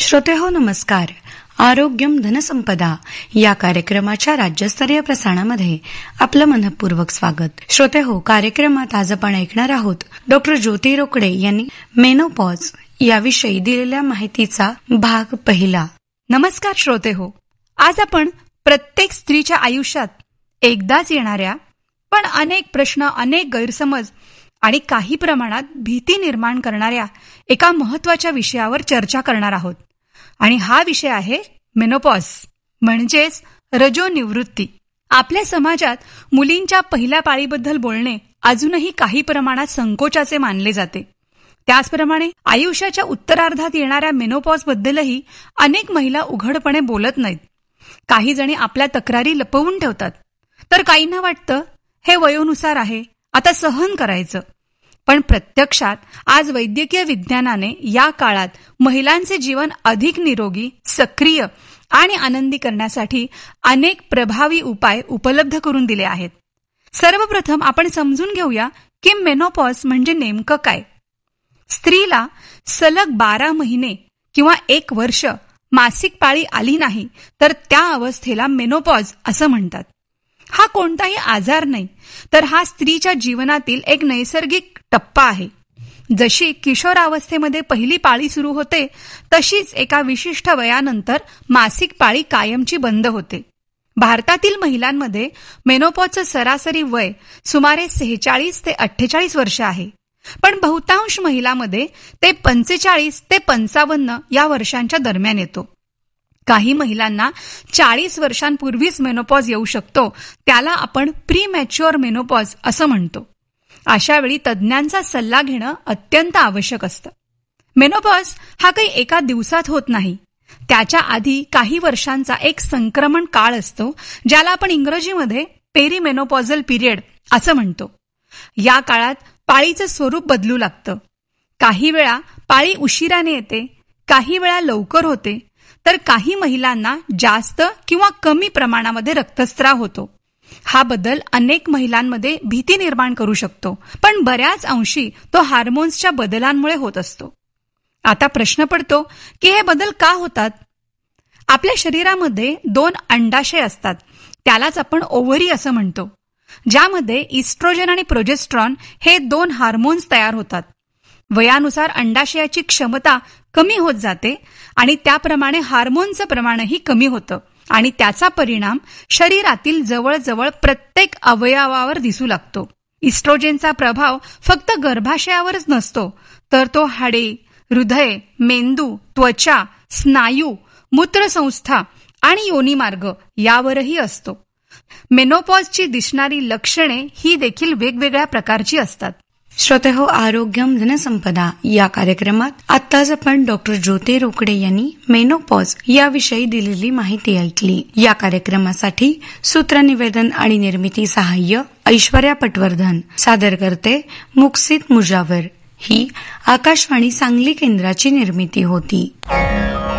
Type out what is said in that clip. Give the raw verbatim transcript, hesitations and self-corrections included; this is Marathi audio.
श्रोतेहो नमस्कार. आरोग्यम धनसंपदा या कार्यक्रमाच्या राज्यस्तरीय प्रसारणामध्ये आपलं मनपूर्वक स्वागत. श्रोतेहो, कार्यक्रमात आज आपण ऐकणार आहोत डॉक्टर ज्योती रोकडे यांनी मेनोपॉज याविषयी दिलेल्या माहितीचा भाग पहिला. नमस्कार श्रोतेहो, आज आपण प्रत्येक स्त्रीच्या आयुष्यात एकदाच येणाऱ्या पण अनेक प्रश्न, अनेक गैरसमज आणि काही प्रमाणात भीती निर्माण करणाऱ्या एका महत्वाच्या विषयावर चर्चा करणार आहोत. आणि हा विषय आहे मेनोपॉज म्हणजेच रजोनिवृत्ती. आपल्या समाजात मुलींच्या पहिल्या पाळीबद्दल बोलणे अजूनही काही प्रमाणात संकोचाचे मानले जाते. त्याचप्रमाणे आयुष्याच्या उत्तरार्धात येणाऱ्या मेनोपॉज बद्दलही अनेक महिला उघडपणे बोलत नाहीत. काही जणी आपल्या तक्रारी लपवून ठेवतात, तर काहींना वाटतं हे वयोनुसार आहे, आता सहन करायचं. पण प्रत्यक्षात आज वैद्यकीय विज्ञानाने या काळात महिलांचे जीवन अधिक निरोगी, सक्रिय आणि आनंदी करण्यासाठी अनेक प्रभावी उपाय उपलब्ध करून दिले आहेत. सर्वप्रथम आपण समजून घेऊया की मेनोपॉज म्हणजे नेमकं काय. स्त्रीला सलग बारा महिने किंवा एक वर्ष मासिक पाळी आली नाही तर त्या अवस्थेला मेनोपॉज असं म्हणतात. हा कोणताही आजार नाही, तर हा स्त्रीच्या जीवनातील एक नैसर्गिक टप्पा आहे. जशी किशोरावस्थेमध्ये पहिली पाळी सुरू होते, तशीच एका विशिष्ट वयानंतर मासिक पाळी कायमची बंद होते. भारतातील महिलांमध्ये मेनोपॉजचं सरासरी वय सुमारे सेहेचाळीस ते अठ्ठेचाळीस वर्ष आहे. पण बहुतांश महिलांमध्ये ते पंचेचाळीस ते पंचावन्न या वर्षांच्या दरम्यान येतो. काही महिलांना चाळीस वर्षांपूर्वीच मेनोपॉज येऊ शकतो, त्याला आपण प्री मॅच्युअर मेनोपॉज असं म्हणतो. अशा वेळी तज्ज्ञांचा सल्ला घेणं अत्यंत आवश्यक असतं. मेनोपॉज हा काही एका दिवसात होत नाही. त्याच्या आधी काही वर्षांचा एक संक्रमण काळ असतो, ज्याला आपण इंग्रजीमध्ये पेरीमेनोपॉझल पिरियड असं म्हणतो. या काळात पाळीचं स्वरूप बदलू लागतं. काही वेळा पाळी उशिराने येते, काही वेळा लवकर होते, तर काही महिलांना जास्त किंवा कमी प्रमाणामध्ये रक्तस्राव होतो. हा बदल अनेक महिलांमध्ये भीती निर्माण करू शकतो, पण बऱ्याच अंशी तो हार्मोन्सच्या बदलांमुळे होत असतो. आता प्रश्न पडतो की हे बदल का होतात? आपल्या शरीरामध्ये दोन अंडाशय असतात, त्यालाच आपण ओव्हरी असं म्हणतो, ज्यामध्ये इस्ट्रोजन आणि प्रोजेस्ट्रॉन हे दोन हार्मोन्स तयार होतात. वयानुसार अंडाशयाची क्षमता कमी होत जाते आणि त्याप्रमाणे हार्मोनचं प्रमाणही कमी होतं आणि त्याचा परिणाम शरीरातील जवळजवळ प्रत्येक अवयवावर दिसू लागतो. इस्ट्रोजेनचा प्रभाव फक्त गर्भाशयावरच नसतो, तर तो हाडे, हृदय, मेंदू, त्वचा, स्नायू, मूत्रसंस्था आणि योनिमार्ग यावरही असतो. मेनोपॉजची दिसणारी लक्षणे ही देखील वेगवेगळ्या प्रकारची असतात. श्रोतेहो, आरोग्यम धनसंपदा या कार्यक्रमात आत्ताच आपण डॉक्टर ज्योती रोकडे यांनी मेनोपॉज याविषयी दिलेली माहिती ऐकली. या कार्यक्रमासाठी सूत्रनिवेदन आणि निर्मिती सहाय्य ऐश्वर्या पटवर्धन, सादर करते मुक्सित मुजावर. ही आकाशवाणी सांगली केंद्राची निर्मिती होती.